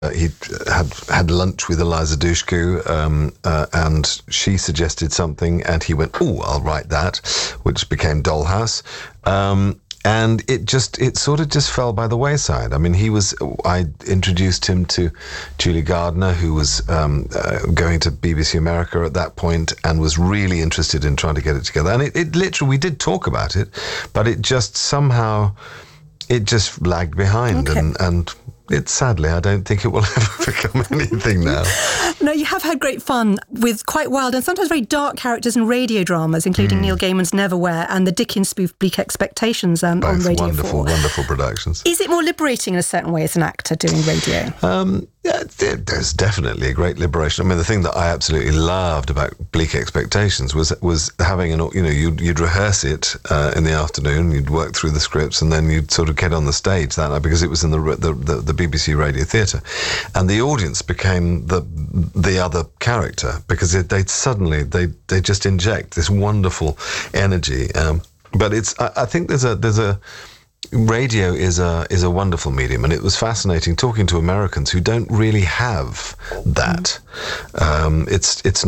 He had lunch with Eliza Dushku, and she suggested something, and he went, "Oh, I'll write that," which became Dollhouse. And it sort of just fell by the wayside. I mean, I introduced him to Julie Gardner, who was going to BBC America at that point and was really interested in trying to get it together. And it literally, we did talk about it, but it just somehow, it just lagged behind. Okay. And sadly, I don't think it will ever become anything now. No, you have had great fun with quite wild and sometimes very dark characters in radio dramas, including Neil Gaiman's Neverwhere and the Dickens spoof Bleak Expectations on Both Radio wonderful, 4. wonderful productions. Is it more liberating in a certain way as an actor doing radio? Yeah, there's definitely a great liberation. I mean, the thing that I absolutely loved about Bleak Expectations was having you'd rehearse it in the afternoon, you'd work through the scripts, and then you'd sort of get on the stage that night, because it was in the BBC Radio Theatre, and the audience became the other character, because they just inject this wonderful energy. But I think there's a radio is a wonderful medium, and it was fascinating talking to Americans who don't really have that. It's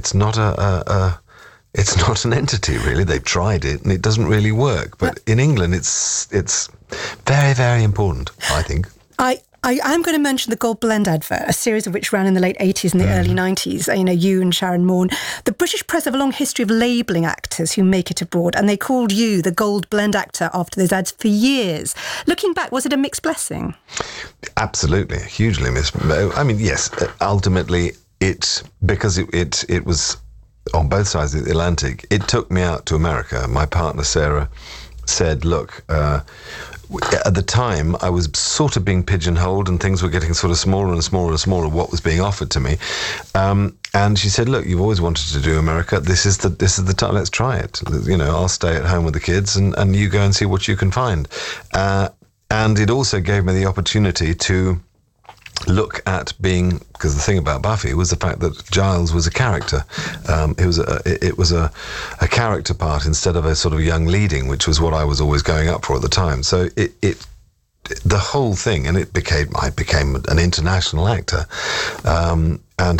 not an entity, really. They've tried it and it doesn't really work. But in England, it's very, very important, I think. I am going to mention the Gold Blend advert, a series of which ran in the late 80s and the early 90s. You know, you and Sharon Moore. The British press have a long history of labelling actors who make it abroad, and they called you the Gold Blend actor after those ads for years. Looking back, was it a mixed blessing? Absolutely, hugely mixed. I mean, yes, ultimately, because it was on both sides of the Atlantic, it took me out to America. My partner, Sarah, said, look, at the time, I was sort of being pigeonholed and things were getting sort of smaller and smaller and smaller, what was being offered to me. And she said, look, you've always wanted to do America. This is the time, let's try it. You know, I'll stay at home with the kids and you go and see what you can find. And it also gave me the opportunity to look at being, because the thing about Buffy was the fact that Giles was a character. It was a character part instead of a sort of young leading, which was what I was always going up for at the time. So the whole thing, and I became an international actor, and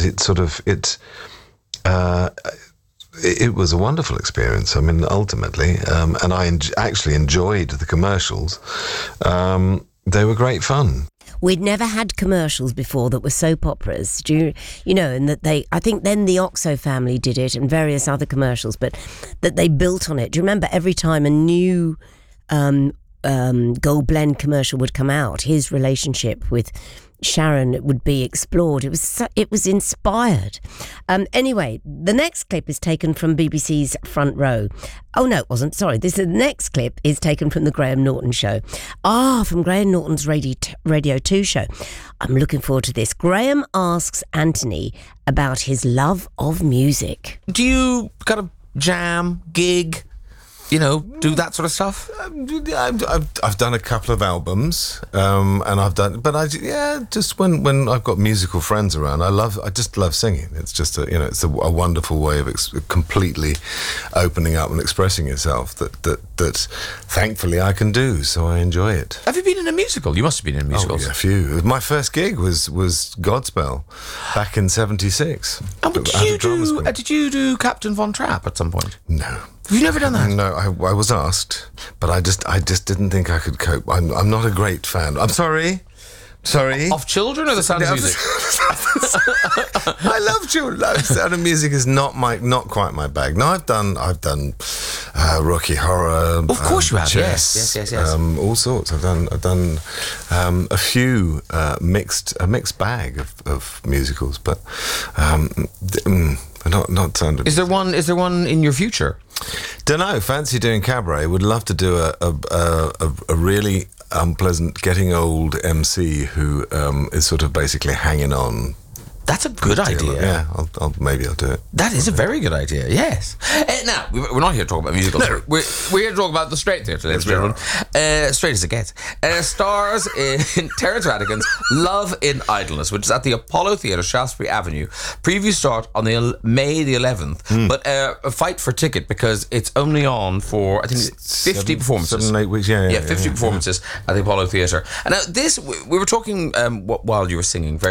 it was a wonderful experience. I mean, ultimately, and I actually enjoyed the commercials. They were great fun. We'd never had commercials before that were soap operas, and that I think then the Oxo family did it and various other commercials, but that they built on it. Do you remember every time a new Gold Blend commercial would come out, his relationship with Sharon would be explored. It was inspired. Anyway, the next clip is taken from BBC's Front Row. Oh no, it wasn't. Sorry. The next clip is taken from the Graham Norton show. From Graham Norton's Radio 2 show. I'm looking forward to this. Graham asks Anthony about his love of music. Do you kind of jam, gig, do that sort of stuff? I've done a couple of albums, and just when I've got musical friends around, I just love singing. It's just it's a wonderful way of completely opening up and expressing yourself that thankfully I can do, so I enjoy it. Have you been in a musical? You must have been in musicals. Oh, yeah, a few. My first gig was Godspell back in '76. Did you do Captain Von Trapp at some point? No. Have you never done that? No, I was asked, but I just didn't think I could cope. I'm not a great fan. I'm sorry. Of children or the sound of music? I love children. Sound of music is not quite my bag. No, I've done Rocky Horror. Of course you have. Chess, yes. All sorts. I've done a few mixed bag of musicals, but not sound of. Is there one in your future? Don't know. Fancy doing cabaret. Would love to do a really unpleasant, getting old MC who is sort of basically hanging on. That's a good idea. Yeah, maybe I'll do it. That is a very good idea, yes. Now, we're not here to talk about musicals. No. We're here to talk about the Straight Theatre, ladies and gentlemen. Straight as it gets. Stars in Terence Rattigan's Love in Idleness, which is at the Apollo Theatre, Shaftesbury Avenue. Previews start on May the 11th, but a fight for ticket because it's only on for, I think, 50 performances. 7, 8 weeks, yeah. 50 performances at the Apollo Theatre. And now this, we were talking while you were singing very